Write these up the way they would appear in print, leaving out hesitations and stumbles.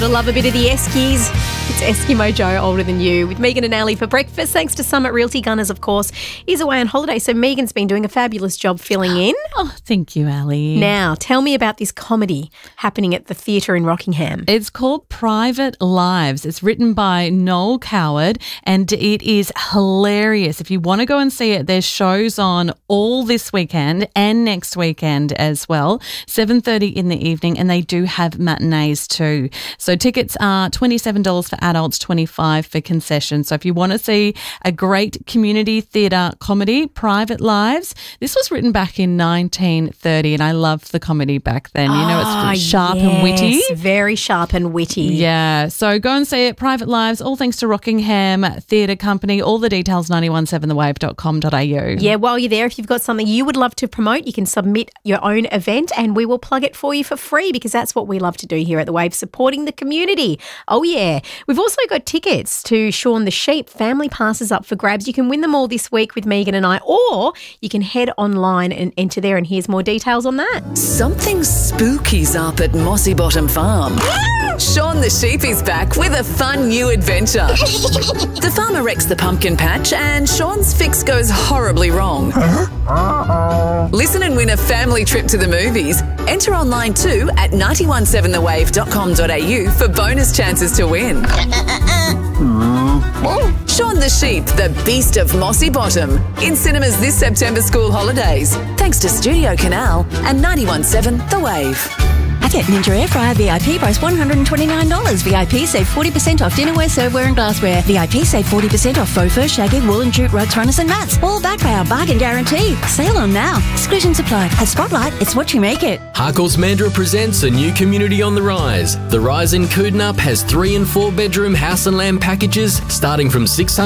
I love a bit of the Eskies. It's Eskimo Joe, Older Than You, with Megan and Ali for breakfast. Thanks to Summit Realty. Gunners, of course, is away on holiday, so Megan's been doing a fabulous job filling in. Oh, thank you, Ali. Now, tell me about this comedy happening at the theatre in Rockingham. It's called Private Lives. It's written by Noel Coward, and it is hilarious. If you want to go and see it, there's shows on all this weekend and next weekend as well, 7:30 in the evening, and they do have matinees too. So tickets are $27 for adults, $25 for concession. So if you want to see a great community theatre comedy, Private Lives, this was written back in 1930, and I loved the comedy back then. You know, it's sharp and witty. Very sharp and witty. Yeah. So go and see it, Private Lives, all thanks to Rockingham Theatre Company. All the details, 917thewave.com.au. Yeah, while you're there, if you've got something you would love to promote, you can submit your own event and we will plug it for you for free, because that's what we love to do here at The Wave, supporting the community. Oh, yeah. We've also got tickets to Shaun the Sheep. Family passes up for grabs. You can win them all this week with Megan and I, or you can head online and enter there, and here's more details on that. Something spooky's up at Mossy Bottom Farm. Shaun the Sheep is back with a fun new adventure. The farmer wrecks the pumpkin patch and Shaun's fix goes horribly wrong. Listen and win a family trip to the movies. Enter online too at 917thewave.com.au for bonus chances to win. Shaun the Sheep, the Beast of Mossy Bottom, in cinemas this September school holidays. Thanks to Studio Canal and 917 The Wave. Get Ninja Air Fryer VIP price $129. VIP save 40% off dinnerware, serveware and glassware. VIP save 40% off faux fur, shaggy, wool and jute rugs, runners and mats. All backed by our bargain guarantee. Sale on now. Exclusions apply. At Spotlight, it's what you make it. Harcourt's Mandurah presents a new community on the rise. The Rise in Koodnup has 3 and 4 bedroom house and land packages starting from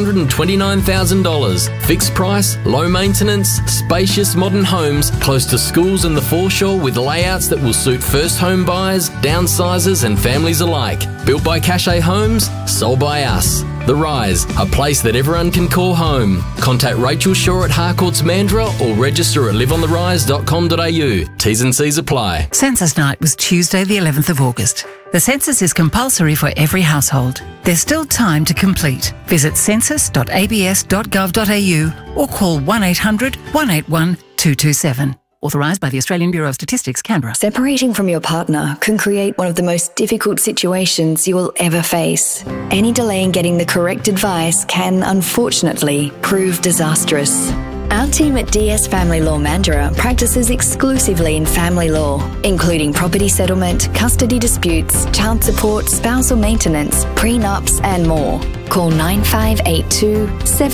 $629,000. Fixed price, low maintenance, spacious modern homes close to schools and the foreshore, with layouts that will suit first home buyers, downsizers and families alike. Built by Cachet Homes, sold by us. The Rise, a place that everyone can call home. Contact Rachel Shaw at Harcourt's Mandurah or register at liveontherise.com.au. T's and C's apply. Census night was Tuesday the 11th of August. The census is compulsory for every household. There's still time to complete. Visit census.abs.gov.au or call 1800 181 227. Authorised by the Australian Bureau of Statistics, Canberra. Separating from your partner can create one of the most difficult situations you will ever face. Any delay in getting the correct advice can, unfortunately, prove disastrous. Our team at DS Family Law Mandurah practices exclusively in family law, including property settlement, custody disputes, child support, spousal maintenance, prenups and more. Call 9582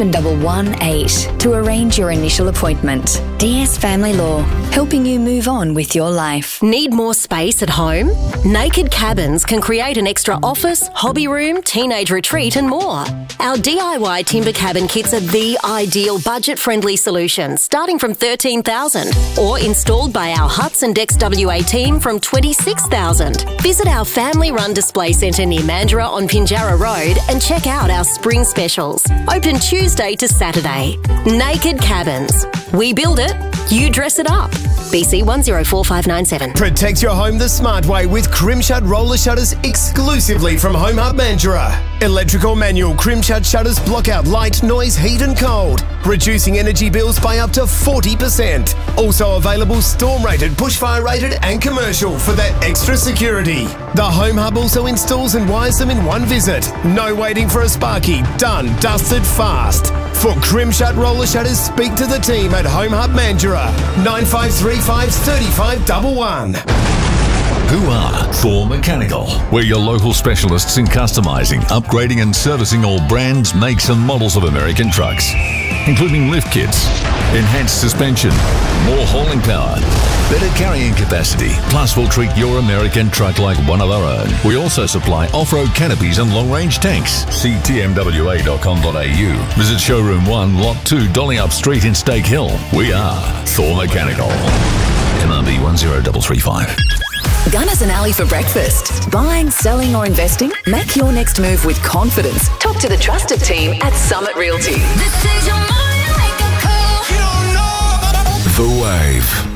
7118 to arrange your initial appointment. DS Family Law, helping you move on with your life. Need more space at home? Naked Cabins can create an extra office, hobby room, teenage retreat and more. Our DIY timber cabin kits are the ideal budget-friendly solution, starting from $13,000, or installed by our Huts and Decks WA team from $26,000. Visit our family-run display centre near Mandurah on Pinjarra Road and check out our spring specials. Open Tuesday to Saturday. Naked Cabins. We build it, you dress it up. BC 104597. Protect your home the smart way with Crimshut roller shutters exclusively from Home Hub Mandurah. Electric or manual Crimshut shutters block out light, noise, heat and cold, reducing energy bills by up to 40%. Also available storm rated, bushfire rated and commercial for that extra security. The Home Hub also installs and wires them in one visit. No waiting for a sparky. Done, dusted, fast. For Crimshut roller shutters, speak to the team at Home Hub Mandurah, 9535 3511. Who are Thor Mechanical? We're your local specialists in customising, upgrading and servicing all brands, makes and models of American trucks, including lift kits, enhanced suspension, more hauling power, better carrying capacity. Plus, we'll treat your American truck like one of our own. We also supply off-road canopies and long-range tanks. See tmwa.com.au. Visit Showroom 1, Lot 2, Dollyup Street in Stake Hill. We are Thor Mechanical. MRB 10335. Gunners and Ali for breakfast. Buying, selling or investing? Make your next move with confidence. Talk to the trusted team at Summit Realty. This is your morning wake-up call. The Wave.